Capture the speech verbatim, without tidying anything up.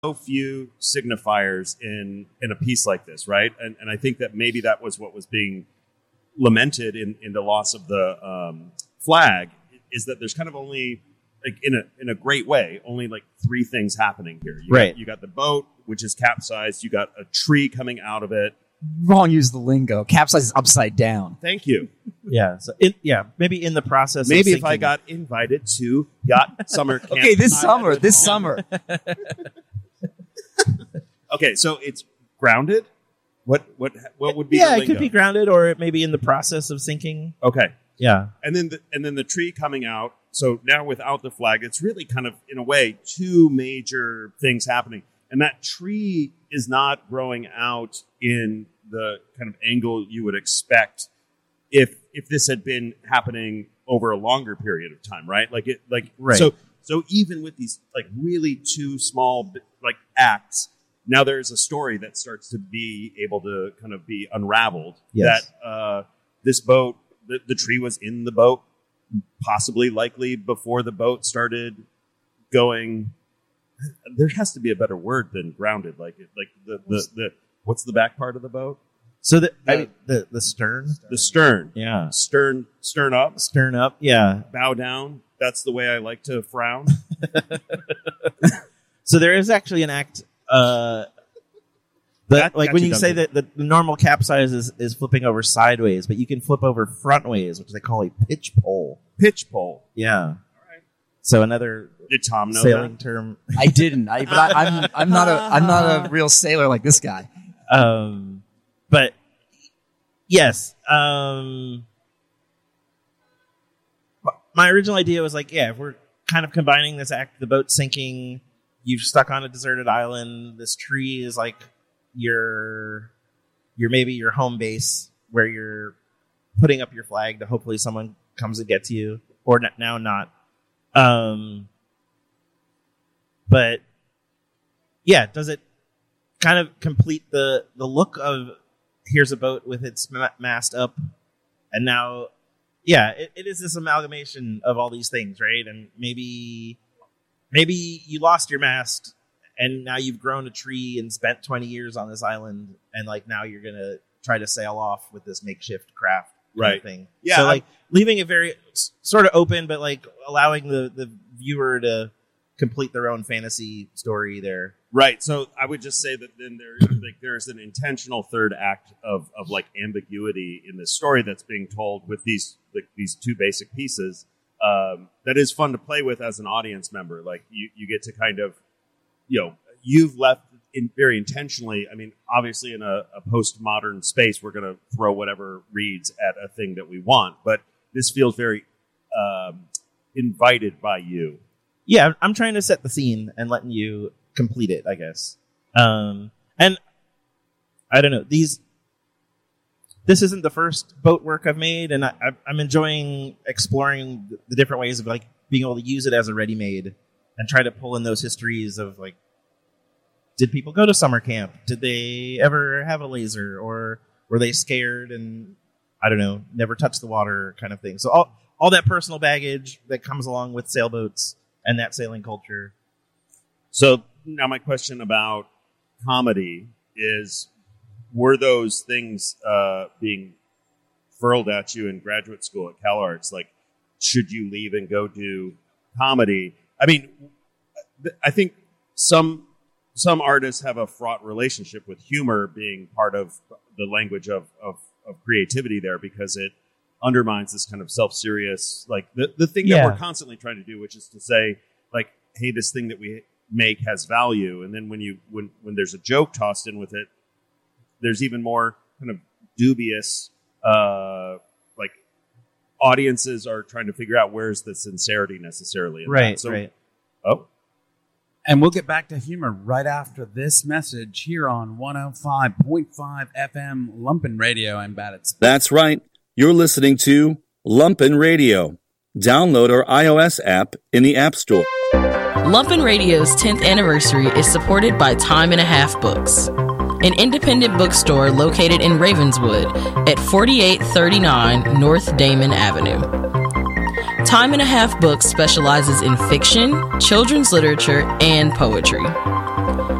so few signifiers in, in a piece like this, right? And, and I think that maybe that was what was being lamented in, in the loss of the um, flag, is that there's kind of only, like in a in a great way, only like three things happening here. You right. Got, you got the boat, which is capsized. You got a tree coming out of it. Wrong use of the lingo. Capsize is upside down. Thank you. Yeah. So it, yeah, maybe in the process. Maybe of if I got invited to yacht summer camp. Okay, this summer. This summer. Okay, so it's grounded. What what what would be? Yeah, the it lingo? could be grounded, or it may be in the process of sinking. Okay. Yeah. And then the, and then the tree coming out. So now without the flag, it's really kind of, in a way, two major things happening. And that tree is not growing out in the kind of angle you would expect if if this had been happening over a longer period of time, right? Like it, like right. so. So even with these like really two small like acts, now there's a story that starts to be able to kind of be unraveled. Yes. That uh, this boat, the, the tree was in the boat, possibly likely before the boat started going. There has to be a better word than grounded. Like it, like the, the, the what's the back part of the boat? So the The- I mean, the the stern. The stern. Yeah. Stern, stern up, Stern up. Yeah. bow down. That's the way I like to frown. So there is actually an act. Uh, that, That like got when you you say dumped. that the normal capsize is, is flipping over sideways, but you can flip over frontways, which they call a pitch pole. Pitch pole. Yeah. right. So another Did Tom know sailing that? term. I didn't. I, but I, I'm I'm not a I'm not a real sailor like this guy. Um, but yes. Um, my original idea was like, yeah, if we're kind of combining this act, the boat sinking, you've stuck on a deserted island. This tree is like your, your maybe your home base where you're putting up your flag to hopefully someone comes and gets you, or n- now not. Um, but yeah, does it kind of complete the the look of here's a boat with its ma- mast up, and now, yeah, it, it is this amalgamation of all these things, right? And maybe maybe you lost your mast, and now you've grown a tree and spent twenty years on this island, and like now you're gonna try to sail off with this makeshift craft, kind Right. of thing. Yeah, So I'm- like leaving it very s- sort of open, but like allowing the the viewer to complete their own fantasy story there. Right. So I would just say that then there, like, there's an intentional third act of, of like ambiguity in this story that's being told with these like, these two basic pieces. Um, that is fun to play with as an audience member. Like you, you get to kind of, you know, you've left in very intentionally. I mean, obviously in a, a postmodern space, we're going to throw whatever reads at a thing that we want, but this feels very um, invited by you. Yeah, I'm trying to set the scene and letting you complete it, I guess. Um, and I don't know, these. This isn't the first boat work I've made, and I, I, I'm enjoying exploring the, the different ways of like being able to use it as a ready-made and try to pull in those histories of like, did people go to summer camp? Did they ever have a laser, or were they scared and I don't know, never touched the water, kind of thing. So all all that personal baggage that comes along with sailboats and that sailing culture. So now my question about comedy is, were those things uh, being furled at you in graduate school at CalArts? Like, should you leave and go do comedy? I mean, th- I think some some artists have a fraught relationship with humor being part of the language of, of, of creativity there, because it undermines this kind of self-serious, like the, the thing Yeah. that we're constantly trying to do, which is to say, like, hey, this thing that we make has value. And then when you when when there's a joke tossed in with it, there's even more kind of dubious, uh, like audiences are trying to figure out where's the sincerity necessarily. In Right, that. So, right. Oh, And we'll get back to humor right after this message here on one oh five point five F M Lumpin' Radio. I'm Battits. That's right. You're listening to Lumpin' Radio. Download our iOS app in the App Store. Lumpin' Radio's tenth anniversary is supported by Time and a Half Books, an independent bookstore located in Ravenswood at forty-eight thirty-nine North Damon Avenue. Time and a Half Books specializes in fiction, children's literature, and poetry.